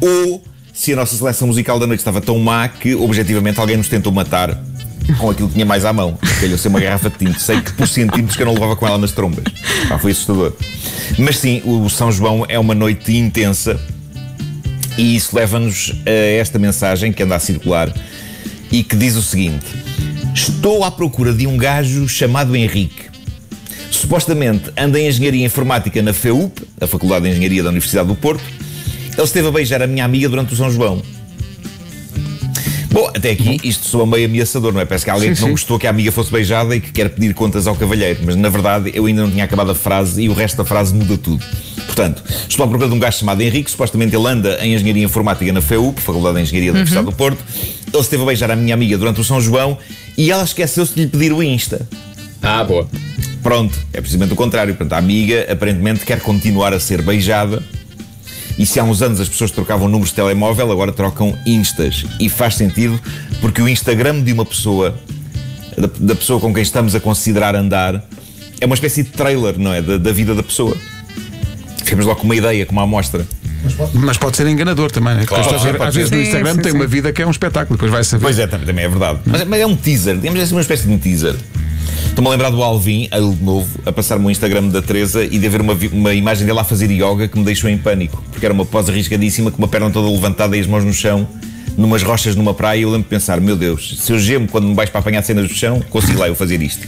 ou se a nossa seleção musical da noite estava tão má que, objetivamente, alguém nos tentou matar com aquilo que tinha mais à mão. Calhou-se uma garrafa de tinto. Sei que por centímetros que eu não levava com ela nas trombas. Foi assustador. Mas sim, o São João é uma noite intensa e isso leva-nos a esta mensagem que anda a circular e que diz o seguinte: estou à procura de um gajo chamado Henrique. Supostamente anda em Engenharia Informática na FEUP, a Faculdade de Engenharia da Universidade do Porto. Ele esteve a beijar a minha amiga durante o São João. Bom, até aqui isto soa meio ameaçador, não é? Parece que há alguém que não gostou que a amiga fosse beijada e que quer pedir contas ao cavalheiro. Mas na verdade eu ainda não tinha acabado a frase e o resto da frase muda tudo. Portanto, estou à procura de um gajo chamado Henrique. Supostamente ele anda em Engenharia Informática na FEUP, Faculdade de Engenharia da Universidade do Porto. Ele esteve a beijar a minha amiga durante o São João e ela esqueceu-se de lhe pedir o Insta. Ah, boa. Pronto, é precisamente o contrário. Portanto, a amiga aparentemente quer continuar a ser beijada. E se há uns anos as pessoas trocavam números de telemóvel, agora trocam Instas. E faz sentido, porque o Instagram de uma pessoa, da pessoa com quem estamos a considerar andar, é uma espécie de trailer, não é? Da vida da pessoa. Ficamos logo com uma ideia, com uma amostra. Mas pode ser enganador também, né? Claro, às vezes no Instagram tem uma vida que é um espetáculo, depois vai saber. Pois é, também é verdade. Mas é um teaser, digamos assim, uma espécie de um teaser. Estou-me a lembrar do Alvin, ele de novo, a passar-me o Instagram da Teresa e de haver uma imagem dele a fazer yoga que me deixou em pânico. Porque era uma pose arriscadíssima, com uma perna toda levantada e as mãos no chão, numas rochas numa praia. E eu lembro de pensar, meu Deus, se eu gemo quando me vais para apanhar cenas do chão, consigo lá eu fazer isto.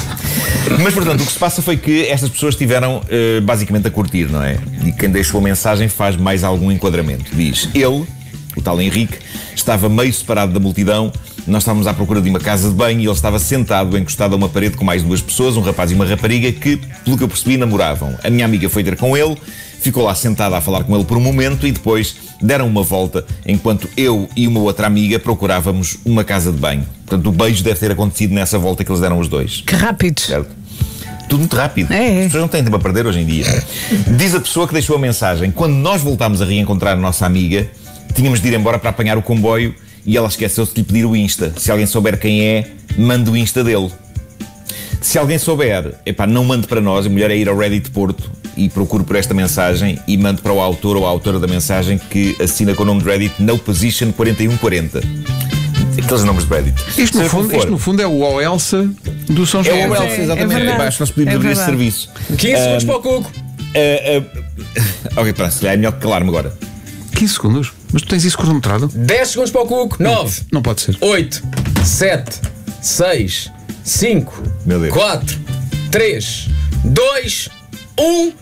Mas, portanto, o que se passa foi que estas pessoas estiveram basicamente a curtir, não é? E quem deixou a mensagem faz mais algum enquadramento. Diz, ele, o tal Henrique, estava meio separado da multidão. Nós estávamos à procura de uma casa de banho e ele estava sentado, encostado a uma parede com mais duas pessoas, um rapaz e uma rapariga, que, pelo que eu percebi, namoravam. A minha amiga foi ter com ele, ficou lá sentada a falar com ele por um momento e depois deram uma volta, enquanto eu e uma outra amiga procurávamos uma casa de banho. Portanto, o beijo deve ter acontecido nessa volta que eles deram os dois. Que rápido. Certo? Tudo muito rápido. É. As pessoas não têm tempo a perder hoje em dia. Diz a pessoa que deixou a mensagem: quando nós voltámos a reencontrar a nossa amiga, tínhamos de ir embora para apanhar o comboio e ela esqueceu-se de lhe pedir o Insta. Se alguém souber quem é, mande o Insta dele. Se alguém souber, não mande para nós. A mulher é ir ao Reddit Porto e procure por esta mensagem e mande para o autor ou a autora da mensagem, que assina com o nome de Reddit No Position 4140. Aqueles nomes de Reddit. Isto no fundo é o OELSA do São João. É o OELSA, exatamente. Acho que nós podemos abrir esse serviço. 15 segundos para o Cuco. Ok, pronto, é melhor que calar-me agora. 15 segundos? Mas tu tens isso cronometrado? 10 segundos para o Cuco. 9. Não pode ser. 8, 7, 6, 5, Meu Deus. 4, 3, 2, 1.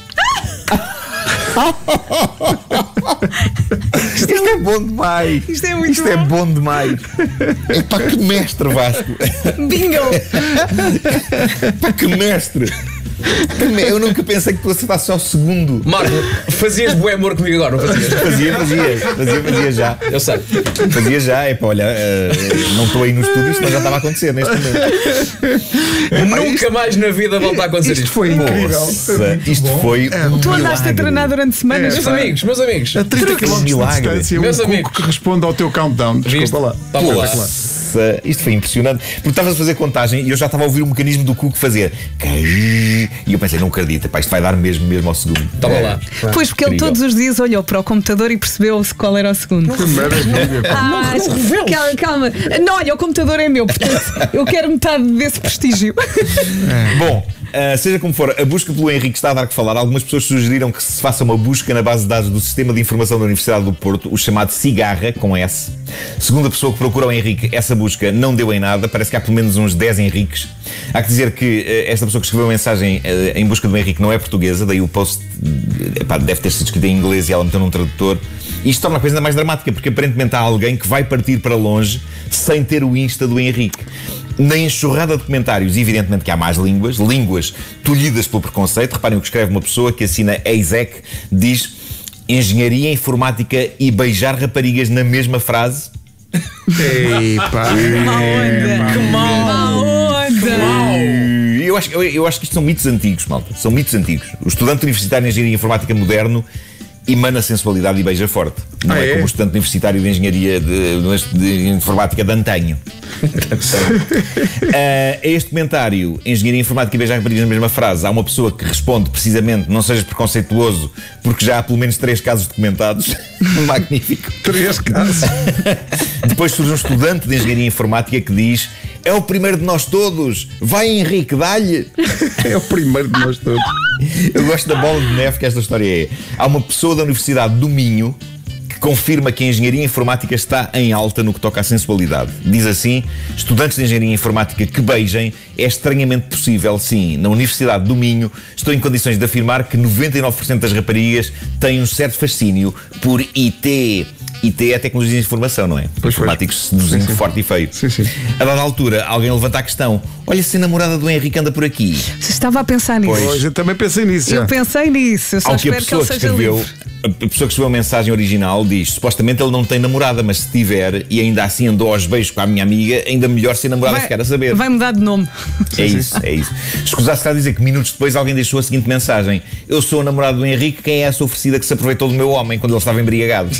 Isto é bom demais. Isto é muito Isto é bom demais. É pá, que mestre, Vasco. Bingo! Pá, que mestre. Eu nunca pensei que tu acertasses ao segundo. Marco, fazias bué amor comigo agora, não fazias? Fazia já. Eu sei. Fazia já, olha, não estou aí no estúdio, isto não já estava a acontecer neste momento. Nunca mais na vida volta a acontecer isto. Isto foi incrível. Isto foi Tu andaste a treinar durante semanas. Meus amigos. A 30 km de milagre. distância, Meus um amigos. Cuco que responde ao teu countdown. Desculpa lá. Toma lá. Isto foi impressionante. Porque estavas a fazer contagem e eu já estava a ouvir o mecanismo do Cuco fazer. E eu pensei, não acredito, pá, isto vai dar mesmo ao segundo. Toma lá. Pois, porque ele todos os dias olhou para o computador e percebeu-se qual era o segundo. Que maravilha. Calma. Não, olha, o computador é meu, portanto eu quero metade desse prestígio. Bom, seja como for, a busca pelo Henrique está a dar que falar. Algumas pessoas sugeriram que se faça uma busca na base de dados do Sistema de Informação da Universidade do Porto, o chamado Cigarra, com S. Segundo a pessoa que procura o Henrique, essa busca não deu em nada. Parece que há pelo menos uns 10 Henriques. Há que dizer que esta pessoa que escreveu a mensagem em busca do Henrique não é portuguesa, daí o post deve ter sido escrito em inglês e ela meteu num tradutor. E isto torna a coisa ainda mais dramática, porque aparentemente há alguém que vai partir para longe sem ter o Insta do Henrique. Na enxurrada de comentários, evidentemente que há más línguas tolhidas pelo preconceito. Reparem o que escreve uma pessoa que assina Eisec, diz: engenharia, informática e beijar raparigas na mesma frase. Que má onda! Eu acho que isto são mitos antigos, malta. São mitos antigos. O estudante universitário de engenharia informática moderno emana sensualidade e beija forte. Não é como o estudante universitário de engenharia de informática de antanho. A este comentário, engenharia informática e beijar raparigas na mesma frase, há uma pessoa que responde precisamente: não sejas preconceituoso, porque já há pelo menos 3 casos documentados. Magnífico. 3 casos. Depois surge um estudante de engenharia informática que diz: é o primeiro de nós todos, vai Henrique, dá-lhe. É o primeiro de nós todos. Eu gosto da bola de neve que esta história é. Há uma pessoa da Universidade do Minho que confirma que a engenharia informática está em alta no que toca à sensualidade. Diz assim: estudantes de engenharia informática que beijem é estranhamente possível, sim. Na Universidade do Minho estou em condições de afirmar que 99% das raparigas têm um certo fascínio por IT. IT é tecnologia de informação, não é? Pois Informáticos seduzindo forte e feio. Sim. A dada altura, alguém levanta a questão: olha, se a namorada do Henrique anda por aqui. Você estava a pensar nisso. Pois, eu também pensei nisso. Eu Já. pensei nisso. Eu só Ao que a espero que ele pessoa que seja escreveu, livre. a pessoa que escreveu a mensagem original diz: supostamente ele não tem namorada, mas se tiver e ainda assim andou aos beijos com a minha amiga, ainda melhor se a namorada ficar a saber. Vai mudar de nome. É isso. Escusar-se a dizer que minutos depois alguém deixou a seguinte mensagem: eu sou o namorado do Henrique, quem é essa oferecida que se aproveitou do meu homem quando ele estava embriagado?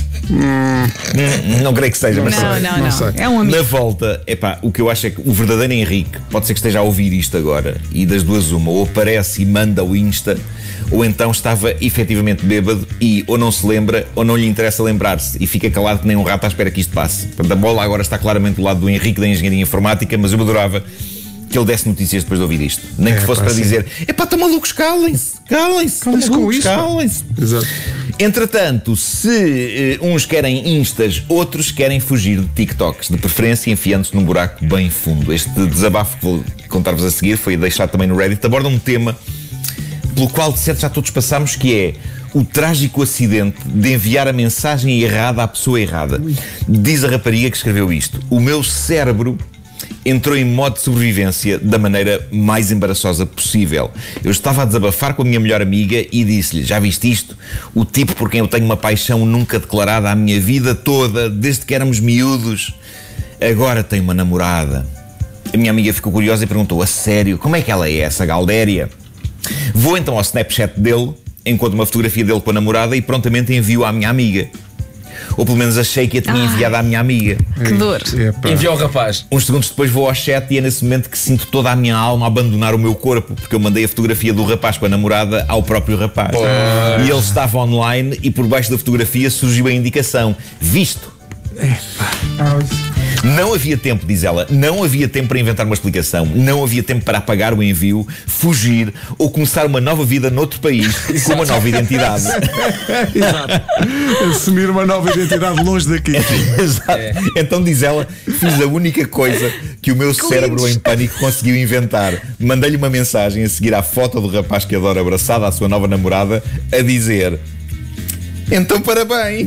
Não creio que seja, mas Não. sei. É um amigo. na volta, o que eu acho é que o verdadeiro Henrique pode ser que esteja a ouvir isto agora e das duas uma, ou aparece e manda o Insta, ou então estava efetivamente bêbado e ou não se lembra ou não lhe interessa lembrar-se e fica calado que nem um rato à espera que isto passe. Portanto, a bola agora está claramente do lado do Henrique da engenharia informática, mas eu adorava que ele desse notícias depois de ouvir isto. Nem que fosse para dizer: estão malucos, calem-se Com isso, pá. calem-se. Exato. Entretanto, se uns querem instas, outros querem fugir de TikToks, de preferência enfiando-se num buraco bem fundo. Este desabafo que vou contar-vos a seguir foi deixado também no Reddit, aborda um tema pelo qual de certo já todos passámos, que é o trágico acidente de enviar a mensagem errada à pessoa errada. Diz a rapariga que escreveu isto: o meu cérebro entrou em modo de sobrevivência da maneira mais embaraçosa possível. Eu estava a desabafar com a minha melhor amiga e disse-lhe: já viste isto? O tipo por quem eu tenho uma paixão nunca declarada à minha vida toda, desde que éramos miúdos, agora tem uma namorada. A minha amiga ficou curiosa e perguntou: a sério? Como é que ela é, essa Galdéria? Vou então ao Snapchat dele, encontro uma fotografia dele com a namorada e prontamente envio à minha amiga. Ou pelo menos achei que a tinha enviado à minha amiga. Que dor. Enviou o rapaz. Uns segundos depois vou ao chat e é nesse momento que sinto toda a minha alma abandonar o meu corpo, porque eu mandei a fotografia do rapaz com a namorada ao próprio rapaz. E ele estava online e por baixo da fotografia surgiu a indicação: visto. Não havia tempo, diz ela, não havia tempo para inventar uma explicação, não havia tempo para apagar o envio, fugir ou começar uma nova vida noutro país com uma nova identidade. Exato. Assumir uma nova identidade longe daqui. Exato. Então, diz ela, fiz a única coisa que o meu cérebro em pânico conseguiu inventar. Mandei-lhe uma mensagem a seguir à foto do rapaz que adora abraçado à sua nova namorada, a dizer: então parabéns.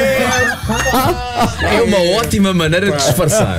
É uma ótima maneira de disfarçar.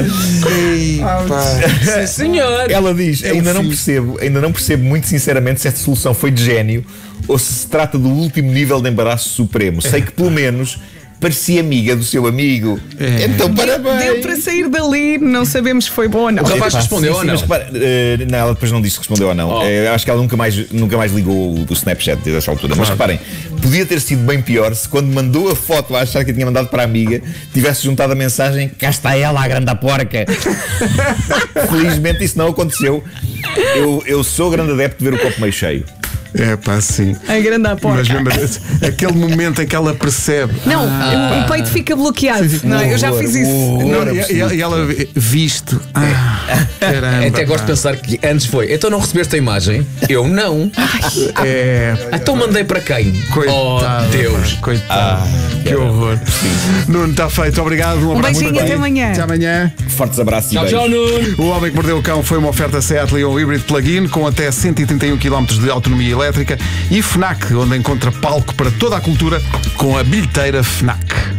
Sim, senhor. Ela diz: ainda não percebo muito sinceramente se esta solução foi de gênio ou se trata do último nível de embaraço supremo. Sei que pelo menos parecia amiga do seu amigo. Então parabéns. Deu para sair dali, não sabemos se foi bom ou não. O rapaz respondeu sim, ou não? Mas, não, ela depois não disse se respondeu ou não. Acho que ela nunca mais ligou o Snapchat desde essa altura. Mas reparem, podia ter sido bem pior se quando mandou a foto a achar que a tinha mandado para a amiga tivesse juntado a mensagem: cá está ela, a grande porca. Felizmente isso não aconteceu. Eu sou grande adepto de ver o copo meio cheio. Sim. A grande porca. Mas mesmo aquele momento em que ela percebe. Não, o peito fica bloqueado. Não, eu já fiz isso. E ela visto. Caramba. Até gosto de pensar que antes foi: então não recebeste a imagem? Eu não. Então mandei para quem? Coitado, Oh Deus. Coitado. Que horror. Nuno, está feito. Obrigado. Um abraço. beijinho, Muito até bem. amanhã. Até amanhã. Fortes abraços e Tchau, beijos. tchau, Nuno. O Homem que Mordeu o Cão foi uma oferta Seat Leon Hybrid Plug-in com até 131 km de autonomia elétrica e FNAC, onde encontra palco para toda a cultura com a bilheteira FNAC.